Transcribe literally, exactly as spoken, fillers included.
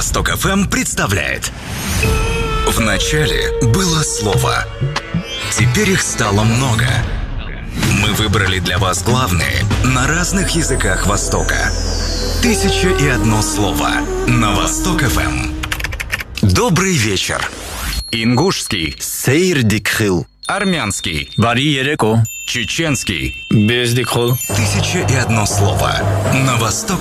Восток эф эм представляет. В начале было слово. Теперь их стало много. Мы выбрали для вас главные на разных языках Востока. Тысяча и одно слово на Восток эф эм. Добрый вечер. Ингушский. Сейрдикхил. Армянский. Бари ереко. Чеченский. Бездикхил. Тысяча и одно слово на Восток